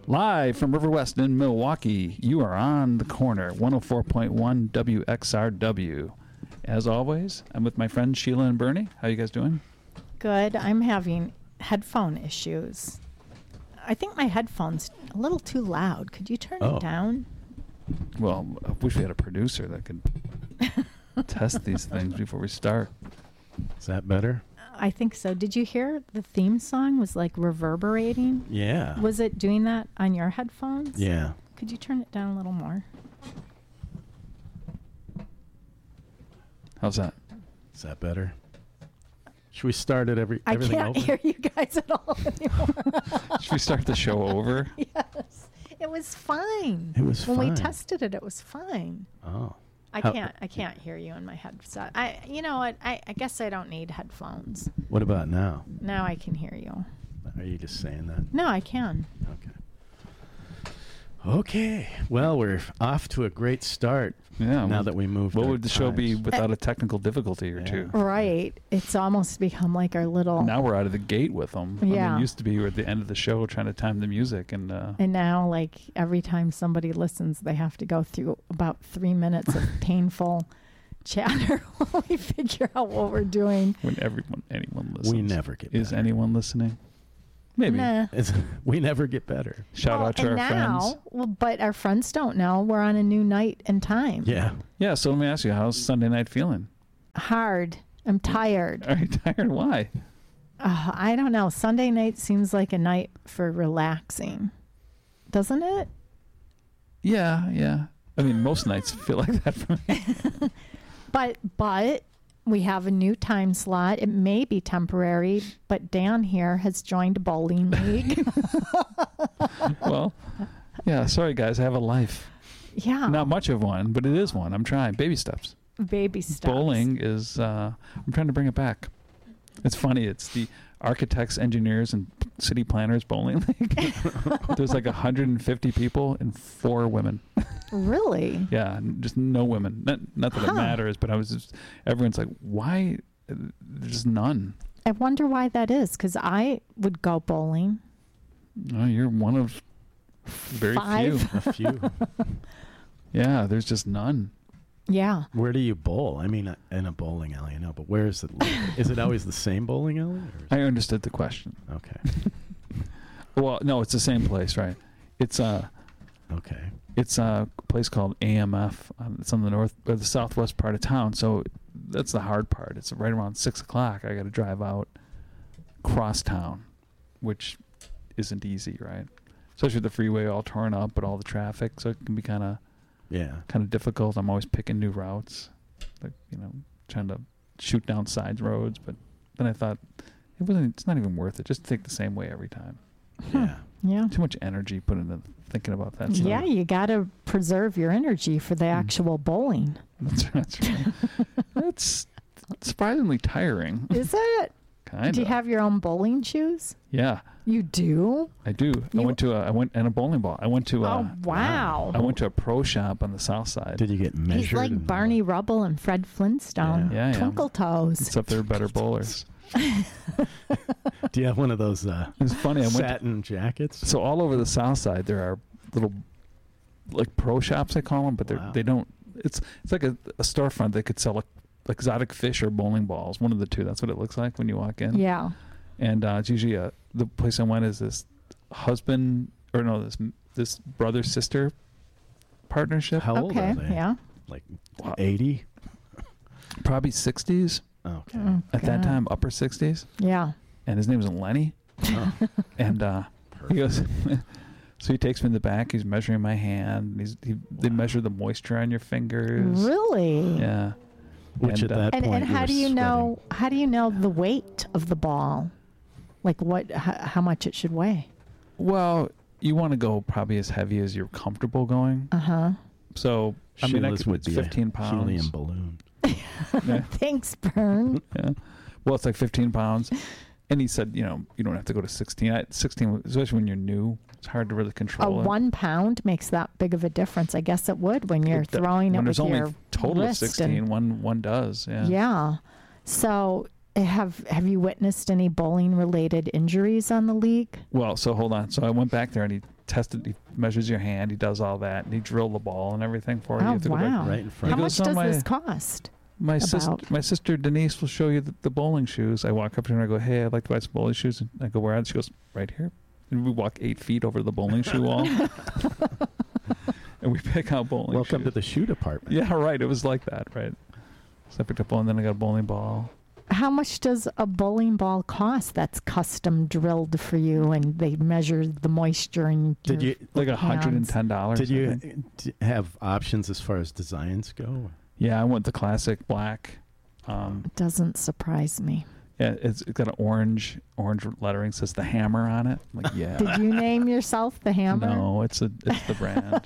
Live from River West in Milwaukee, you are on the corner, 104.1 WXRW. As always, I'm with my friends Sheila and Bernie. How you guys doing? Good. I'm having headphone issues. I think my headphone's a little too loud. Could you turn it down? Well, I wish we had a producer that could test these things before we start. Is that better? I think so. Did you hear the theme song was like reverberating? Yeah. Was it doing that on your headphones? Yeah. Could you turn it down a little more? How's that? Is that better? Should we start it everything I can't over? hear you guys at all anymore. Should we start the show over? Yes. It was fine. It was when fine. we tested it, it was fine. Oh. I can't hear you in my headset. You know what? I guess I don't need headphones. What about now? Now I can hear you. Are you just saying that? No, I can. Okay. Well, we're off to a great start. Yeah. Now that we moved. What our would the show be times. without a technical difficulty or Yeah. two? Right. It's almost become like our little. Now we're out of the gate with them. I Yeah. mean, it used to be we're at the end of the show trying to time the music, and And now, like, every time somebody listens, they have to go through about 3 minutes of painful chatter while we figure out what we're doing. when anyone listens, We never get Is better. anyone listening? Maybe. Nah. We never get better. Shout out to and our now, friends. Well, but our friends don't know. We're on a new night and time. Yeah. Yeah, so let me ask you, how's Sunday night feeling? Hard. I'm tired. Are you tired? Why? I don't know. Sunday night seems like a night for relaxing. Doesn't it? Yeah. I mean, most nights feel like that for me. But we have a new time slot. It may be temporary, but Dan here has joined a bowling league. Well, yeah, sorry, guys. I have a life. Yeah. Not much of one, but it is one. I'm trying. Baby steps. Baby steps. Bowling is, I'm trying to bring it back. It's funny. It's the Architects, Engineers, and City Planners Bowling League. There's like 150 people and 4 women. Really? Yeah, just no women. Not that it matters, but everyone's like, why? There's none. I wonder why that is, because I would go bowling. Oh, you're one of very 5. few. A few. Yeah, there's just none. Yeah. Where do you bowl? I mean, in a bowling alley, I know, but where is it? Is it always the same bowling alley? Or I understood the question. Okay. Well, no, it's the same place, right? It's Okay. It's a place called AMF. It's on the southwest part of town. So that's the hard part. It's right around 6 o'clock. I got to drive out cross town, which isn't easy, right? Especially with the freeway all torn up, but all the traffic. So it can be kind of difficult. I'm always picking new routes, like, trying to shoot down side roads. But then I thought it's not even worth it. Just take the same way every time. Yeah. Yeah. Too much energy put into thinking about that stuff. Yeah, you got to preserve your energy for the actual bowling. That's right. It's surprisingly tiring. Is it? Kind Do of. you have your own bowling shoes? Yeah, You do? I do. I went and a bowling ball. I went to Oh, wow. I went to a pro shop on the south side. Did you get measured? He's like and- Barney Rubble and Fred Flintstone. Yeah. Twinkle Toes. Except they're better bowlers. Do you have one of those It's funny. I went satin jackets? so all over the south side there are little like pro shops, they call them, but Wow. they don't. It's like a storefront. They could sell exotic fish or bowling balls. One of the two. That's what it looks like when you walk in. Yeah. And it's usually the place I went is this this brother sister partnership. How old Okay. are they? Yeah. Like Wow. 80? Probably 60s Okay. Oh, at that God. time, upper 60s. Yeah. And his name was Lenny. Oh, And he goes, so he takes me in the back. He's measuring my hand. They measure the moisture on your fingers. Really? Yeah. which And, at that And point how were do you sweating. know? How do you know the weight of the ball? Like how much it should weigh? Well, you want to go probably as heavy as you're comfortable going. Uh-huh. So, I mean, Sheila's would it's be 15 a pounds. helium balloon. Yeah. Thanks, Bern. Yeah. Well, it's like 15 pounds. And he said, you don't have to go to 16. 16, especially when you're new, it's hard to really control it. 1 pound makes that big of a difference. I guess it would when you're throwing it when with there's only your total of wrist 16, one does. Yeah. Yeah. So have you witnessed any bowling related injuries on the league? Well, so hold on. So I went back there and tested. He measures your hand. He does all that, and he drilled the ball and everything for you. Oh, You have to go back- wow. Right in front How of much goes, "So does this cost? My sister, About? my sister Denise will show you the bowling shoes. I walk up to her and I go, "Hey, I'd like to buy some bowling shoes." And I go, "Where are they?" She goes, "Right here." And we walk 8 feet over the bowling shoe wall, and we pick out bowling Welcome shoes. to the shoe department. Yeah, right. It was like that, right? So I picked up one, and then I got a bowling ball. How much does a bowling ball cost that's custom drilled for you and they measure the moisture in Did your you Like hands? $110. did I you think. have options as far as designs go? Yeah, I went the classic black. Doesn't surprise me. Yeah, it's got an orange lettering. Says the Hammer on it. I'm like, yeah. Did you name yourself the Hammer? No, it's the brand.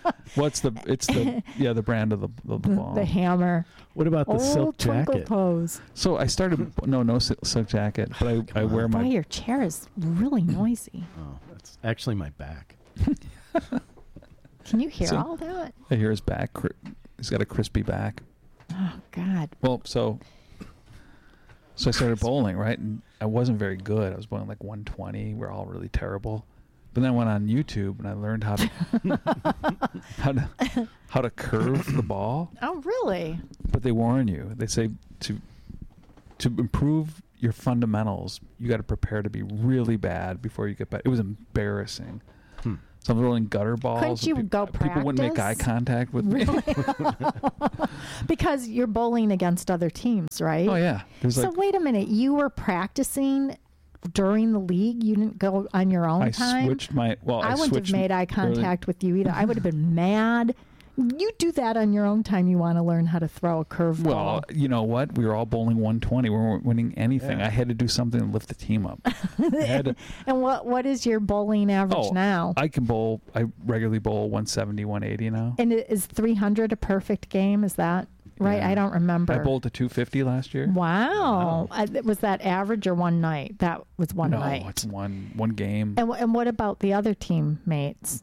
The brand of the ball. The Hammer. What about the Old silk Twinkle jacket? Toes. So I started no silk jacket, but I Come wear on. Boy, my your chair is really noisy. Oh, that's actually my back. Can you hear So- all that? I hear his back. He's got a crispy back. Oh, God. Well, so I started bowling, right? And I wasn't very good. I was bowling like 120. We're all really terrible. But then I went on YouTube and I learned how to how to curve the ball. Oh, really? But they warn you. They say to improve your fundamentals, you got to prepare to be really bad before you get better. It was embarrassing. So I'm rolling gutter balls. Couldn't you go People wouldn't make eye practice? contact with me. Really? Because you're bowling against other teams, right? Oh yeah. There's So like wait a minute. You were practicing during the league? You didn't go on your own I time? switched my I wouldn't have switched made eye contact with you either. I would have been mad. You do that on your own time. You want to learn how to throw a curveball. Well, you know what? We were all bowling 120. We weren't winning anything. Yeah. I had to do something to lift the team up. I had to- And what is your bowling average Oh, now? I can bowl. I regularly bowl 170, 180 now. And is 300 a perfect game? Is that right? Yeah. I don't remember. I bowled to 250 last year. Wow. Was that average or one night? That was one no, night. it's one game. And what about the other teammates?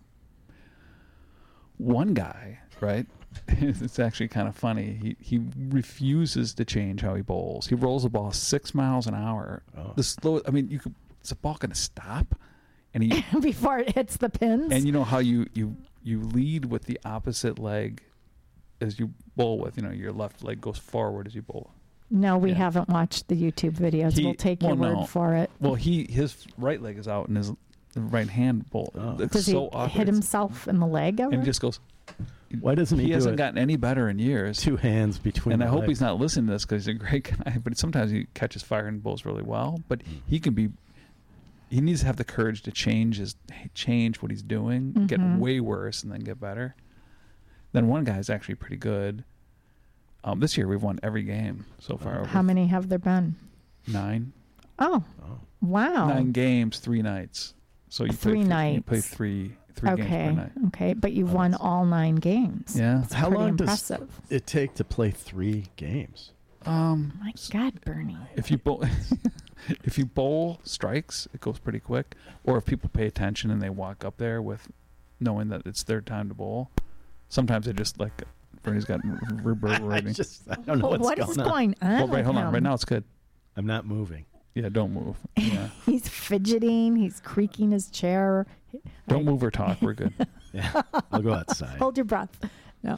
One guy, right? It's actually kind of funny. He refuses to change how he bowls. He rolls the ball 6 miles an hour. Oh. The slow. I mean, is the ball going to stop? And he Before it hits the pins? and you know how you lead with the opposite leg as you bowl with. You know, your left leg goes forward as you bowl. No, we Yeah. haven't watched the YouTube videos. We'll take your well, word no. for it. Well, his right leg is out and his right hand bowl. Oh. It's Does so he awkward. hit himself in the leg ever? And he just goes. Why doesn't he do hasn't it? gotten any better in years. Two hands between. And I the hope legs. he's not listening to this because he's a great guy. But sometimes he catches fire and bowls really well. But he can be. He needs to have the courage to change what he's doing, get Mhm. way worse, and then get better. Then one guy's actually pretty good. This year we've won every game so far. How many have there been? 9. Oh, Oh. wow. 9 games, 3 nights. So you 3 play nights. You play three games per Okay. night. Okay. But you've Oh, won that's- all 9 games. Yeah. That's How pretty long impressive. does it take to play 3 games? My God, Bernie. If you bowl, if you bowl strikes, it goes pretty quick. Or if people pay attention and they walk up there with knowing that it's their time to bowl, sometimes they just like Bernie's got reverberating. I don't know what's What is going on. going on? Well, right, with hold on. him? Right now it's good. I'm not moving. Yeah, don't move. Yeah, He's fidgeting. He's creaking his chair. don't move or talk. We're good. Yeah, I'll go outside. Hold your breath. No.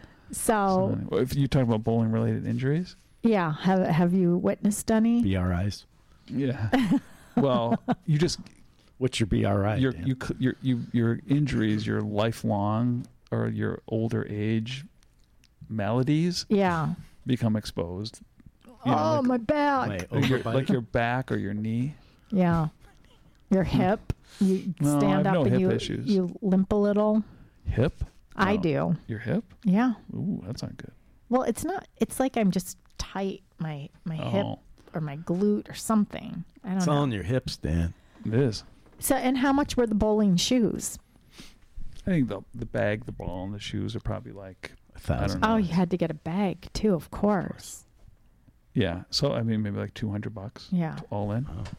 So, Well, if you talk about bowling related injuries, yeah, have you witnessed any? BRIs. yeah. Well, you just What's your BRI? your Dan? your injuries, your lifelong or your older age maladies Yeah. become exposed. You know, Oh, like- my back. My Like overbite? your back or your knee. Yeah. Your hip. You No, I stand have up no and hip issues. you limp a little. Hip? I No. do. Your hip? Yeah. Ooh, that's not good. Well, it's not. It's like I'm just tight. My hip Oh, or my glute or something. I don't It's know. all in your hips, Dan. it is. So, and how much were the bowling shoes? I think the bag, the ball, and the shoes are probably like, 1,000. know. Oh, you had to get a bag too, of course. yeah. So I mean, maybe like $200 Yeah. all in. Oh.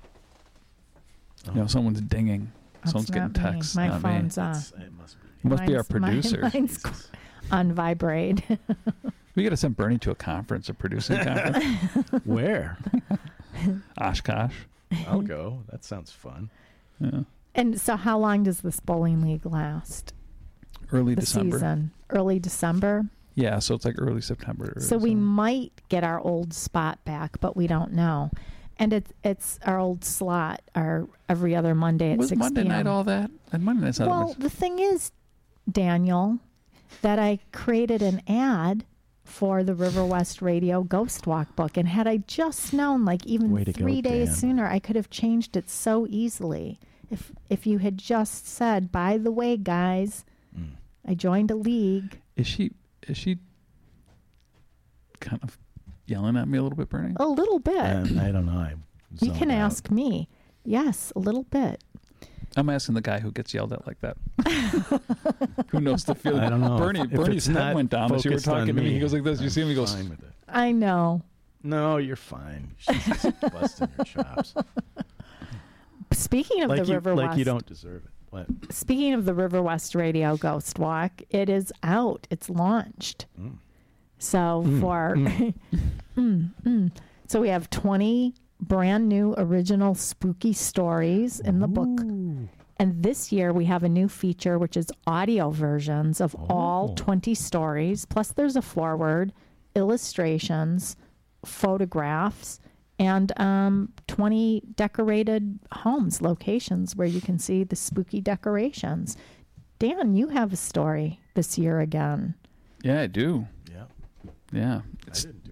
You know, someone's dinging. That's Someone's getting not me. texts. My not me. phone's It must be. It must be our Mine's- producer. Mine's Jesus. on vibrate. We got to send Bernie to a conference, a producing conference. Where? Oshkosh. I'll go. That sounds fun. Yeah. And so how long does this bowling league last? Early The December. season? Early December? Yeah, so it's like early September. or So we something. might get our old spot back, but we don't know. And it's our old slot, our every other Monday at Was 6 Monday p.m. night all that? And Monday night's not Well, much. the thing is, Daniel, that I created an ad for the River West Radio Ghost Walk book. And had I just known, like even Way to go, 3 days Dan. sooner, I could have changed it so easily. If you had just said, by the way, guys, I joined a league. Is she kind of yelling at me a little bit, Bernie? A little bit. I don't know. You can ask me. Yes, a little bit. I'm asking the guy who gets yelled at like that. Who knows the feeling? I don't know. Bernie's it's head not went down as you were focused on talking to me. He goes like this. You see him? He goes. Fine with it. I know. No, you're fine. She's just busting your chops. Speaking of the River West, like you don't deserve it. What? speaking of the River West Radio Ghost Walk, it is out. It's launched. Mm. So so we have 20 brand new original spooky stories in the book. Ooh. And this year we have a new feature, which is audio versions of all Oh. 20 stories. Plus there's a foreword, illustrations, photographs, and 20 decorated homes, locations where you can see the spooky decorations. Dan, you have a story this year again. Yeah, I do. Yeah. Yeah, I it's didn't.